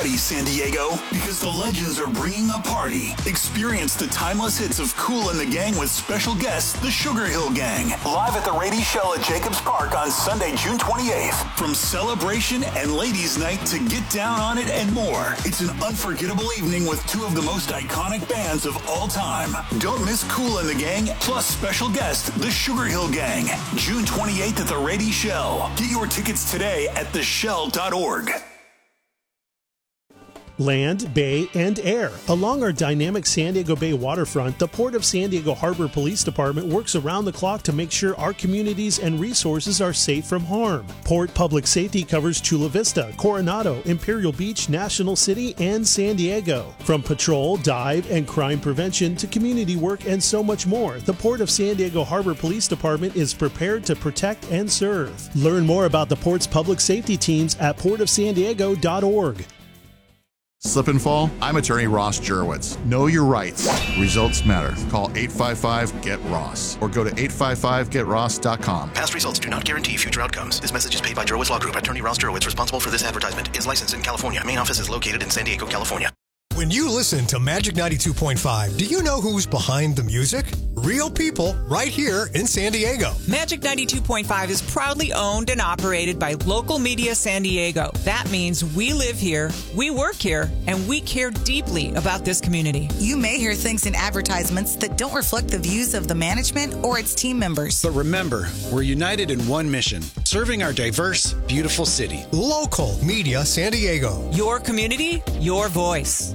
ready, San Diego? Because the Legends are bringing a party. Experience the timeless hits of Kool and the Gang with special guests, the Sugar Hill Gang. Live at the Rady Shell at Jacobs Park on Sunday, June 28th. From celebration and ladies' night to get down on it and more. It's an unforgettable evening with two of the most iconic bands of all time. Don't miss Kool and the Gang, plus special guest, the Sugar Hill Gang. June 28th at the Rady Shell. Get your tickets today at theshell.org. Land, bay, and air. Along our dynamic San Diego Bay waterfront, the Port of San Diego Harbor Police Department works around the clock to make sure our communities and resources are safe from harm. Port Public Safety covers Chula Vista, Coronado, Imperial Beach, National City, and San Diego. From patrol, dive, and crime prevention to community work and so much more, the Port of San Diego Harbor Police Department is prepared to protect and serve. Learn more about the Port's public safety teams at portofsandiego.org. Slip and fall? I'm attorney Ross Jurowitz. Know your rights. Results matter. Call 855-GET-ROSS or go to 855getross.com. Past results do not guarantee future outcomes. This message is paid by Jurowitz Law Group. Attorney Ross Jurowitz, responsible for this advertisement, is licensed in California. Main office is located in San Diego, California. When you listen to Magic 92.5, do you know who's behind the music? Real people right here in San Diego. Magic 92.5 is proudly owned and operated by Local Media San Diego. That means we live here, we work here, and we care deeply about this community. You may hear things in advertisements that don't reflect the views of the management or its team members. But remember, we're united in one mission, serving our diverse, beautiful city. Local Media San Diego. Your community, your voice.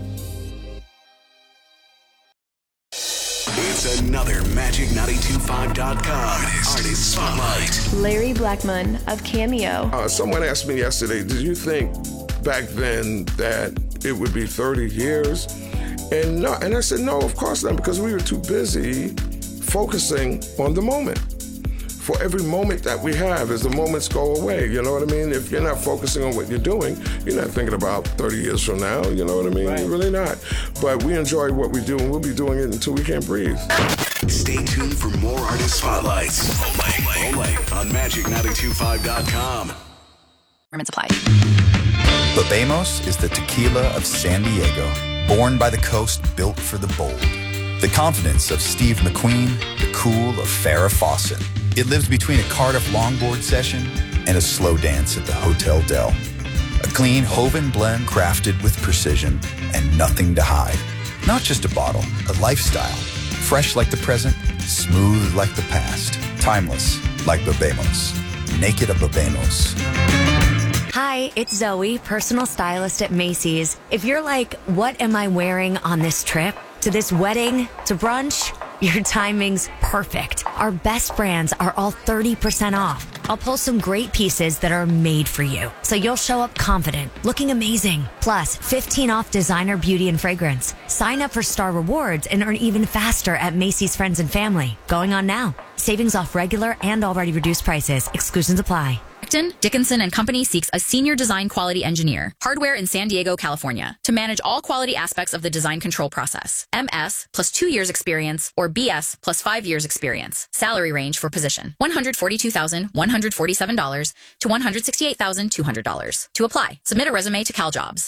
It's another Magic925.com Artist Spotlight. Larry Blackman of Cameo. Someone asked me yesterday, did you think back then that it would be 30 years? And I said, no, of course not, because we were too busy focusing on the moment. For every moment that we have, as the moments go away, you know what I mean? If you're not focusing on what you're doing, you're not thinking about 30 years from now, you know what I mean? Right. You're really not. But we enjoy what we do, and we'll be doing it until we can't breathe. Stay tuned for more Artist Spotlights. Only on Magic925.com. Requirements apply. Babemos is the tequila of San Diego. Born by the coast, built for the bold. The confidence of Steve McQueen, the cool of Farrah Fawcett. It lives between a Cardiff longboard session and a slow dance at the Hotel Del. A clean Hoven blend crafted with precision and nothing to hide. Not just a bottle, a lifestyle. Fresh like the present, smooth like the past. Timeless like Babemos. Naked of Babemos. Hi, it's Zoe, personal stylist at Macy's. If you're like, what am I wearing on this trip? To this wedding? To brunch? Your timing's perfect. Our best brands are all 30% off. I'll pull some great pieces that are made for you, so you'll show up confident, looking amazing. Plus, 15 off designer beauty and fragrance. Sign up for Star Rewards and earn even faster at Macy's Friends and Family. Going on now. Savings off regular and already reduced prices. Exclusions apply. Dickinson and Company seeks a senior design quality engineer, hardware in San Diego, California, to manage all quality aspects of the design control process. MS plus 2 years experience or BS plus 5 years experience. Salary range for position: $142,147 to $168,200. To apply, submit a resume to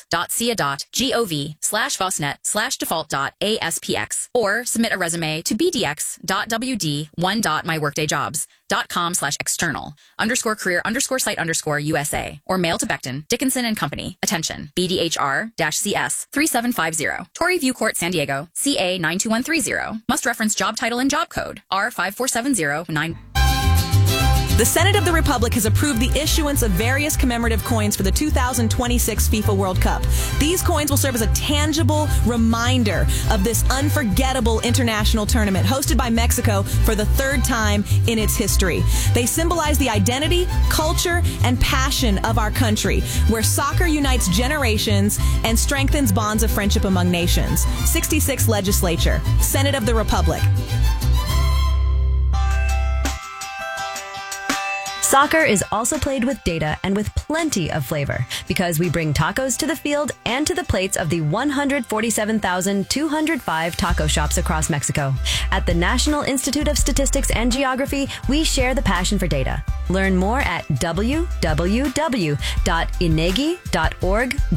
caljobs.ca.gov/fosnet/default.aspx or submit a resume to bdx.wd1.myworkdayjobs.com/external _career_site_USA or mail to Becton, Dickinson and Company. Attention, BDHR-CS 3750. Torrey View Court, San Diego, CA 92130. Must reference job title and job code R54709. The Senate of the Republic has approved the issuance of various commemorative coins for the 2026 FIFA World Cup. These coins will serve as a tangible reminder of this unforgettable international tournament hosted by Mexico for the third time in its history. They symbolize the identity, culture, and passion of our country, where soccer unites generations and strengthens bonds of friendship among nations. 66th Legislature, Senate of the Republic. Soccer is also played with data and with plenty of flavor because we bring tacos to the field and to the plates of the 147,205 taco shops across Mexico. At the National Institute of Statistics and Geography, we share the passion for data. Learn more at www.inegi.org.